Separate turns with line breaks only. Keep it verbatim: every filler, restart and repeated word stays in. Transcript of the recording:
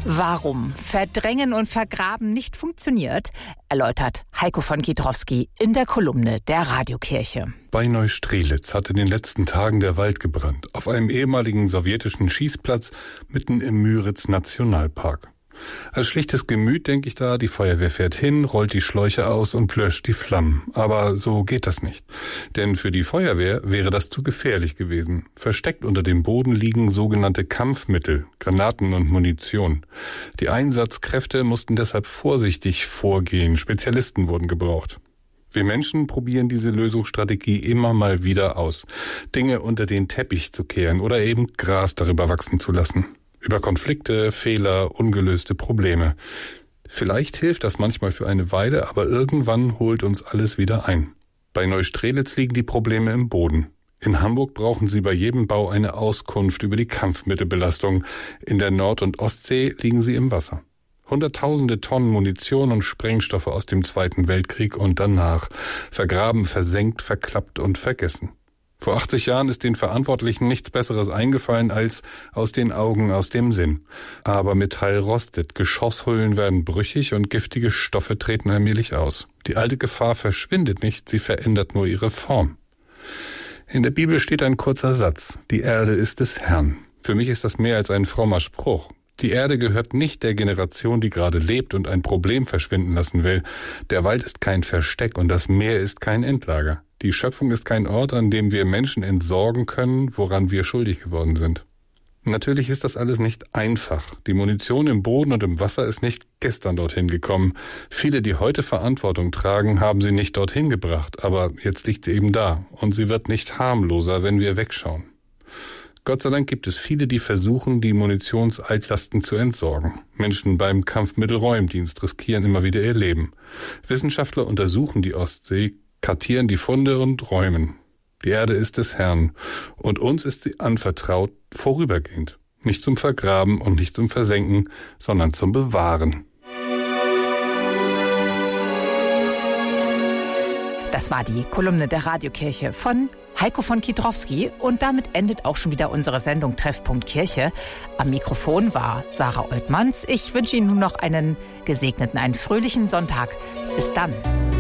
Warum Verdrängen und Vergraben nicht funktioniert, erläutert Heiko von Kietrowski in der Kolumne der Radiokirche.
Bei Neustrelitz hat in den letzten Tagen der Wald gebrannt, auf einem ehemaligen sowjetischen Schießplatz mitten im Müritz-Nationalpark. Als schlichtes Gemüt denke ich da, die Feuerwehr fährt hin, rollt die Schläuche aus und löscht die Flammen. Aber so geht das nicht. Denn für die Feuerwehr wäre das zu gefährlich gewesen. Versteckt unter dem Boden liegen sogenannte Kampfmittel, Granaten und Munition. Die Einsatzkräfte mussten deshalb vorsichtig vorgehen. Spezialisten wurden gebraucht. Wir Menschen probieren diese Lösungsstrategie immer mal wieder aus. Dinge unter den Teppich zu kehren oder eben Gras darüber wachsen zu lassen. Über Konflikte, Fehler, ungelöste Probleme. Vielleicht hilft das manchmal für eine Weile, aber irgendwann holt uns alles wieder ein. Bei Neustrelitz liegen die Probleme im Boden. In Hamburg brauchen sie bei jedem Bau eine Auskunft über die Kampfmittelbelastung. In der Nord- und Ostsee liegen sie im Wasser. Hunderttausende Tonnen Munition und Sprengstoffe aus dem Zweiten Weltkrieg und danach. Vergraben, versenkt, verklappt und vergessen. Vor achtzig Jahren ist den Verantwortlichen nichts Besseres eingefallen als aus den Augen, aus dem Sinn. Aber Metall rostet, Geschosshüllen werden brüchig und giftige Stoffe treten allmählich aus. Die alte Gefahr verschwindet nicht, sie verändert nur ihre Form. In der Bibel steht ein kurzer Satz: Die Erde ist des Herrn. Für mich ist das mehr als ein frommer Spruch. Die Erde gehört nicht der Generation, die gerade lebt und ein Problem verschwinden lassen will. Der Wald ist kein Versteck und das Meer ist kein Endlager. Die Schöpfung ist kein Ort, an dem wir Menschen entsorgen können, woran wir schuldig geworden sind. Natürlich ist das alles nicht einfach. Die Munition im Boden und im Wasser ist nicht gestern dorthin gekommen. Viele, die heute Verantwortung tragen, haben sie nicht dorthin gebracht. Aber jetzt liegt sie eben da und sie wird nicht harmloser, wenn wir wegschauen. Gott sei Dank gibt es viele, die versuchen, die Munitionsaltlasten zu entsorgen. Menschen beim Kampfmittelräumdienst riskieren immer wieder ihr Leben. Wissenschaftler untersuchen die Ostsee, kartieren die Funde und räumen. Die Erde ist des Herrn und uns ist sie anvertraut, vorübergehend. Nicht zum Vergraben und nicht zum Versenken, sondern zum Bewahren.
Das war die Kolumne der Radiokirche von Heiko von Kietrowski und damit endet auch schon wieder unsere Sendung Treffpunkt Kirche. Am Mikrofon war Sarah Oltmanns. Ich wünsche Ihnen nun noch einen gesegneten, einen fröhlichen Sonntag. Bis dann.